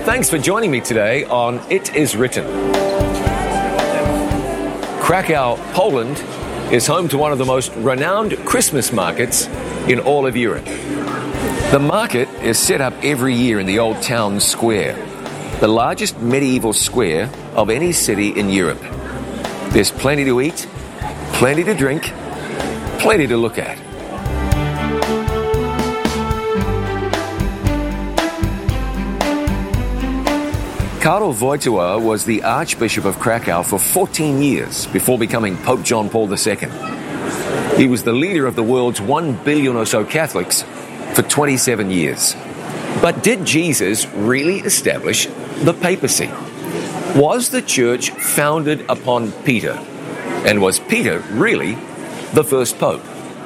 Thanks for joining me today on It Is Written. Krakow, Poland is home to one of the most renowned Christmas markets in all of Europe. The market is set up every year in the old town square, the largest medieval square of any city in Europe. There's plenty to eat, plenty to drink, plenty to look at. Karol Wojtyła was the Archbishop of Krakow for 14 years before becoming Pope John Paul II. He was the leader of the world's 1 billion or so Catholics for 27 years. But did Jesus really establish the papacy? Was the church founded upon Peter? And was Peter really the first pope?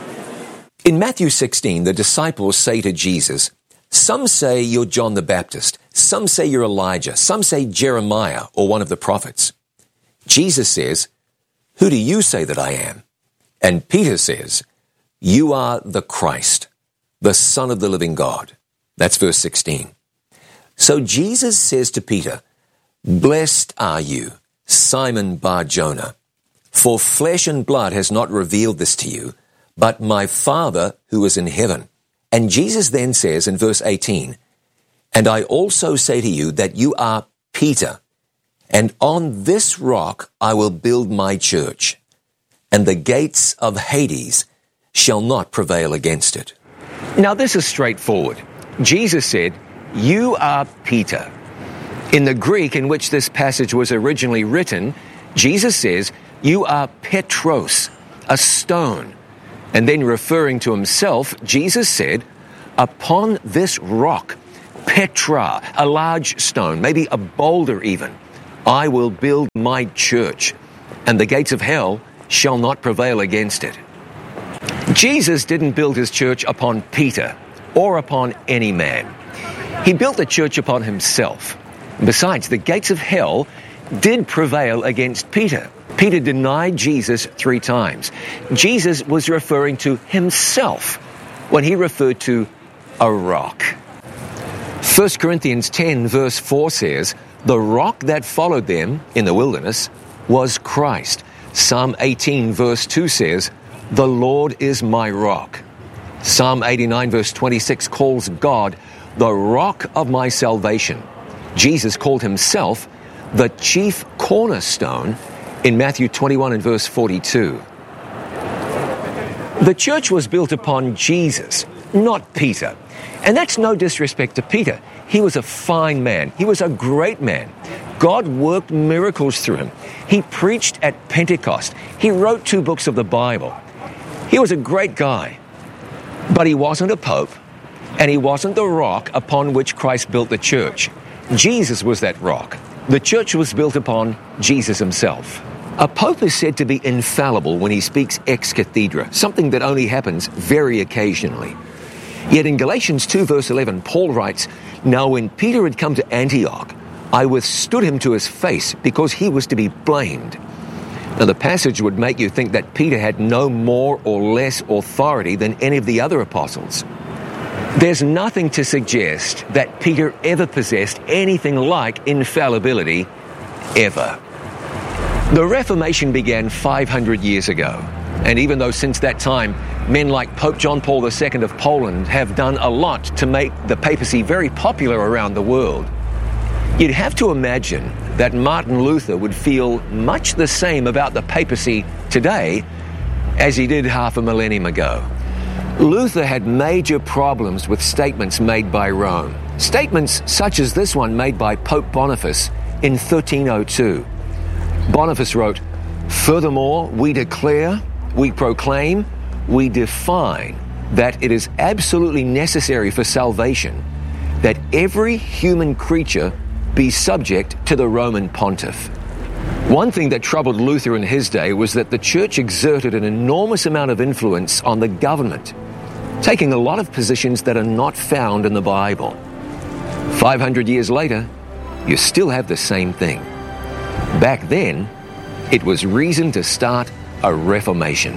In Matthew 16, the disciples say to Jesus, "Some say you're John the Baptist, some say you're Elijah, some say Jeremiah or one of the prophets." Jesus says, "Who do you say that I am?" And Peter says, "You are the Christ, the Son of the living God." That's verse 16. So Jesus says to Peter, "Blessed are you, Simon Bar-Jonah, for flesh and blood has not revealed this to you, but my Father who is in heaven." And Jesus then says in verse 18, "And I also say to you that you are Peter, and on this rock I will build my church, and the gates of Hades shall not prevail against it." Now this is straightforward. Jesus said, "You are Peter." In the Greek in which this passage was originally written, Jesus says, "You are Petros, a stone." And then referring to himself, Jesus said, "Upon this rock, Petra, a large stone, maybe a boulder even, I will build my church, and the gates of hell shall not prevail against it." Jesus didn't build his church upon Peter or upon any man. He built the church upon himself. Besides, the gates of hell did prevail against Peter. Peter denied Jesus 3 times. Jesus was referring to himself when he referred to a rock. 1 Corinthians 10 verse 4 says, "The rock that followed them in the wilderness was Christ." Psalm 18 verse 2 says, "The Lord is my rock." Psalm 89 verse 26 calls God the rock of my salvation. Jesus called himself the chief cornerstone in Matthew 21 and verse 42. The church was built upon Jesus, not Peter. And that's no disrespect to Peter. He was a fine man. He was a great man. God worked miracles through him. He preached at Pentecost. He wrote 2 books of the Bible. He was a great guy. But he wasn't a pope, and he wasn't the rock upon which Christ built the church. Jesus was that rock. The church was built upon Jesus himself. A pope is said to be infallible when he speaks ex cathedra, something that only happens very occasionally. Yet in Galatians 2 verse 11, Paul writes, "Now when Peter had come to Antioch, I withstood him to his face because he was to be blamed." Now the passage would make you think that Peter had no more or less authority than any of the other apostles. There's nothing to suggest that Peter ever possessed anything like infallibility, ever. The Reformation began 500 years ago, and even though since that time men like Pope John Paul II of Poland have done a lot to make the papacy very popular around the world, you'd have to imagine that Martin Luther would feel much the same about the papacy today as he did half a millennium ago. Luther had major problems with statements made by Rome. Statements such as this one made by Pope Boniface in 1302. Boniface wrote, "Furthermore, we declare, we proclaim, we define that it is absolutely necessary for salvation that every human creature be subject to the Roman pontiff." One thing that troubled Luther in his day was that the church exerted an enormous amount of influence on the government, taking a lot of positions that are not found in the Bible. 500 years later, you still have the same thing. Back then, it was reason to start a reformation.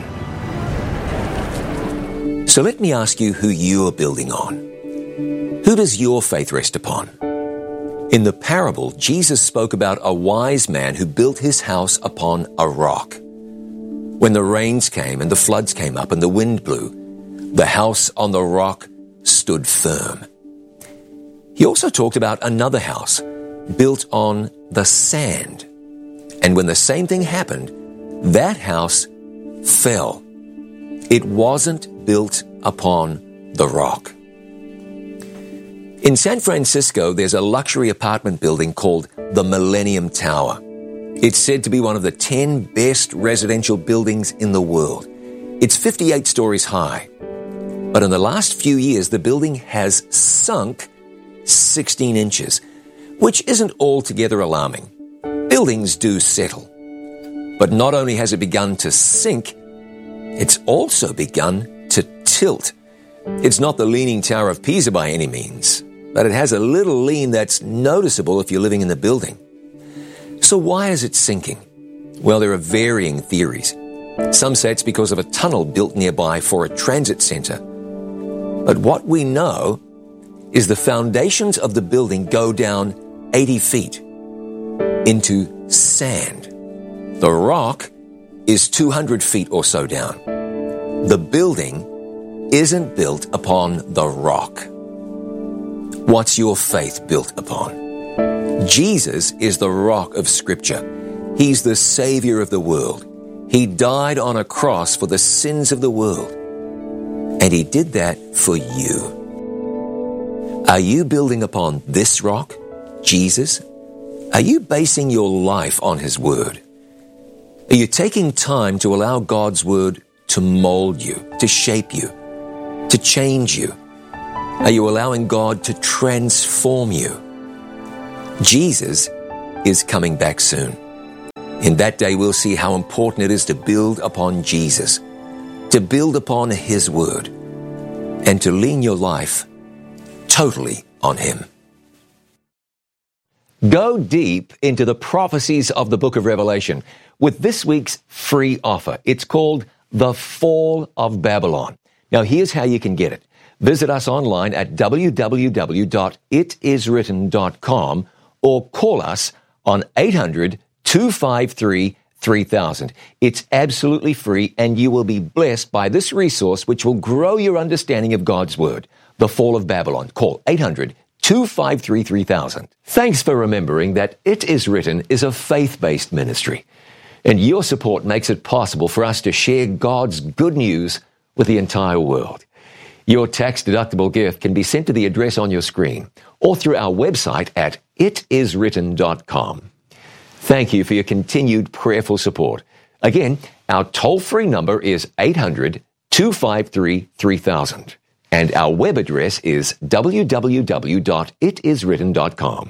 So let me ask you who you are building on. Who does your faith rest upon? In the parable, Jesus spoke about a wise man who built his house upon a rock. When the rains came and the floods came up and the wind blew, the house on the rock stood firm. He also talked about another house built on the sand. And when the same thing happened, that house fell. It wasn't built upon the rock. In San Francisco, there's a luxury apartment building called the Millennium Tower. It's said to be one of the 10 best residential buildings in the world. It's 58 stories high. But in the last few years, the building has sunk 16 inches, which isn't altogether alarming. Buildings do settle. But not only has it begun to sink, it's also begun to tilt. It's not the Leaning Tower of Pisa by any means, but it has a little lean that's noticeable if you're living in the building. So why is it sinking? Well, there are varying theories. Some say it's because of a tunnel built nearby for a transit center. But what we know is the foundations of the building go down 80 feet into sand. The rock is 200 feet or so down. The building isn't built upon the rock. What's your faith built upon? Jesus is the rock of Scripture. He's the Savior of the world. He died on a cross for the sins of the world. And He did that for you. Are you building upon this rock, Jesus? Are you basing your life on His Word? Are you taking time to allow God's Word to mold you, to shape you, to change you? Are you allowing God to transform you? Jesus is coming back soon. In that day, we'll see how important it is to build upon Jesus, to build upon His Word, and to lean your life totally on Him. Go deep into the prophecies of the book of Revelation with this week's free offer. It's called The Fall of Babylon. Now, here's how you can get it. Visit us online at www.itiswritten.com or call us on 800-253-3000. It's absolutely free, and you will be blessed by this resource, which will grow your understanding of God's Word. The Fall of Babylon. Call 800-253-3000. Thanks for remembering that It Is Written is a faith-based ministry, and your support makes it possible for us to share God's good news with the entire world. Your tax-deductible gift can be sent to the address on your screen or through our website at itiswritten.com. Thank you for your continued prayerful support. Again, our toll-free number is 800-253-3000, and our web address is www.itiswritten.com.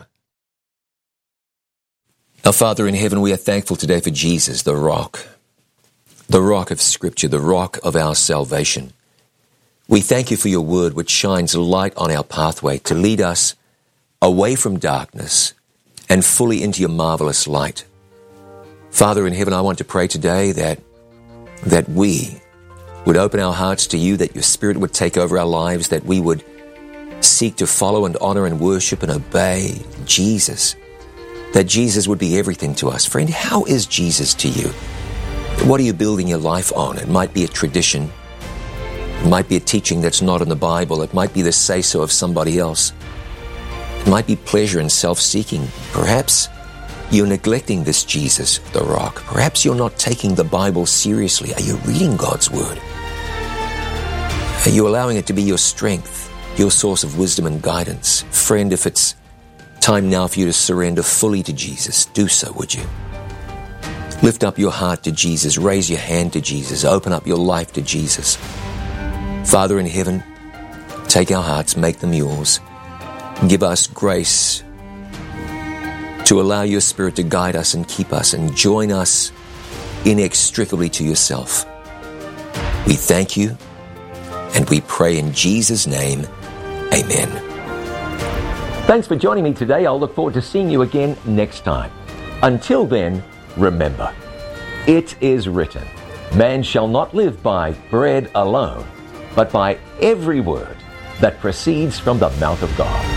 Our Father in heaven, we are thankful today for Jesus, the rock of Scripture, the rock of our salvation. We thank you for your word, which shines light on our pathway to lead us away from darkness and fully into your marvelous light. Father in heaven, I want to pray today that we would open our hearts to you, that your Spirit would take over our lives, that we would seek to follow and honor and worship and obey Jesus, that Jesus would be everything to us. Friend, how is Jesus to you? What are you building your life on? It might be a tradition. It might be a teaching that's not in the Bible. It might be the say-so of somebody else. It might be pleasure and self-seeking. Perhaps you're neglecting this Jesus, the rock. Perhaps you're not taking the Bible seriously. Are you reading God's Word? Are you allowing it to be your strength, your source of wisdom and guidance? Friend, if it's time now for you to surrender fully to Jesus, do so, would you? Lift up your heart to Jesus. Raise your hand to Jesus. Open up your life to Jesus. Father in heaven, take our hearts, make them yours. Give us grace to allow your Spirit to guide us and keep us and join us inextricably to yourself. We thank you and we pray in Jesus' name, amen. Thanks for joining me today. I'll look forward to seeing you again next time. Until then, remember, it is written, man shall not live by bread alone, but by every word that proceeds from the mouth of God.